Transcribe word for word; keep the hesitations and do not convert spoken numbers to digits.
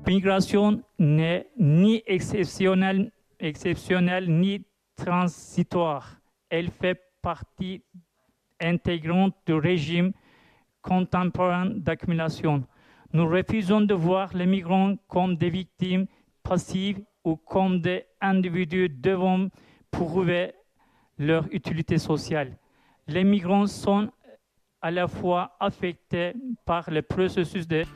migration n'est ni exceptionnelle, exceptionnelle ni transitoire. Elle fait partie intégrante du régime contemporain d'accumulation. Nous refusons de voir les migrants comme des victimes passives ou comme des individus devant prouver leur utilité sociale. Les migrants sont à la fois affectés par le processus de